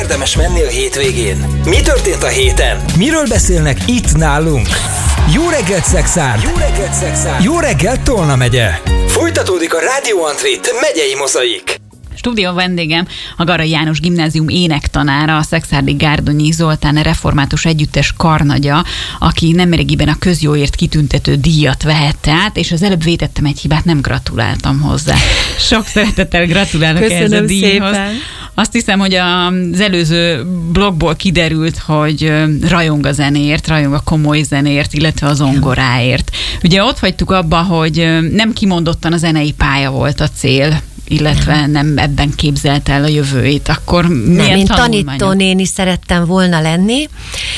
érdemes menni a hétvégén? Mi történt a héten? Miről beszélnek itt nálunk? Jó reggelt, Szexárd! Jó reggelt, Szexárd! Jó reggelt, Tolna megye! Folytatódik a Rádió Antrit megyei mozaik. Stúdió vendégem a Garai János Gimnázium énektanára, a szekszárdi Gárdonyi Zoltán református együttes karnagya, aki nemrégiben a közjóért kitüntető díjat vehette át, és az előbb vétettem egy hibát, nem gratuláltam hozzá. Sok szeretettel gratulálok ehhez a díjhoz. Szépen. Azt hiszem, hogy az előző blogból kiderült, hogy rajong a zenéért, rajong a komoly zenéért, illetve a zongoráért. Ugye ott hagytuk abba, hogy nem kimondottan a zenei pálya volt a cél, illetve nem ebben képzelt el a jövőjét, akkor milyen én tanítónéni szerettem volna lenni.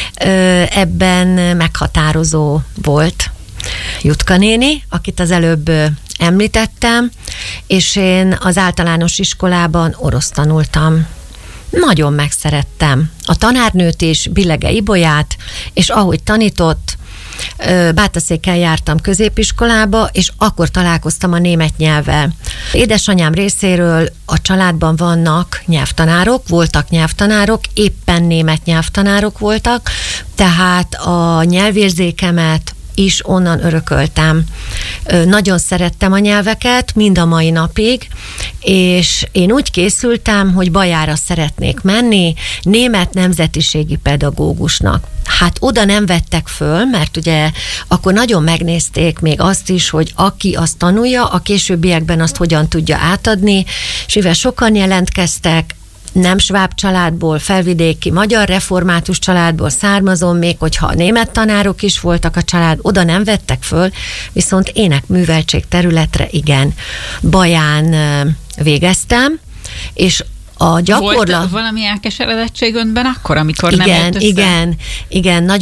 Ebben meghatározó volt Jutka néni, akit az előbb említettem, és én az általános iskolában orosz tanultam. Nagyon megszerettem a tanárnőt is, Bilege Ibolyát, és ahogy tanított, Bátaszéken jártam középiskolába, és akkor találkoztam a német nyelvvel. Édesanyám részéről a családban vannak nyelvtanárok, voltak nyelvtanárok, éppen német nyelvtanárok voltak, tehát a nyelvérzékemet is onnan örököltem. Nagyon szerettem a nyelveket, mind a mai napig, és én úgy készültem, hogy Bajára szeretnék menni, német nemzetiségi pedagógusnak. Hát oda nem vettek föl, mert ugye akkor nagyon megnézték még azt is, hogy aki azt tanulja, a későbbiekben azt hogyan tudja átadni, és mivel sokan jelentkeztek, nem sváb családból, felvidéki magyar református családból származom, még hogyha német tanárok is voltak a család, oda nem vettek föl, viszont énekműveltség területre igen. Baján végeztem, és a gyakorlat... Volt valami elkeseredettség önben akkor, amikor igen, nem jött össze? Igen, nagyon